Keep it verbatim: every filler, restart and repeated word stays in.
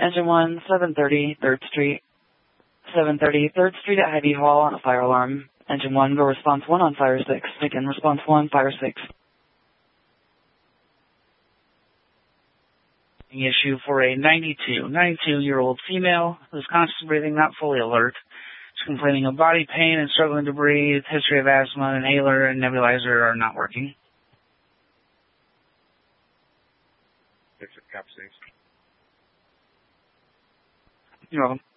Engine one, seven thirty, third Street. seven thirty, third Street at Heavy Hall on a fire alarm. Engine one, go response one on fire six. Again, response one, fire six. Issue for a ninety-two, ninety-two-year-old female who's conscious breathing, not fully alert. She's complaining of body pain and struggling to breathe. History of asthma, inhaler and nebulizer are not working. Fix it, cap six. You're welcome.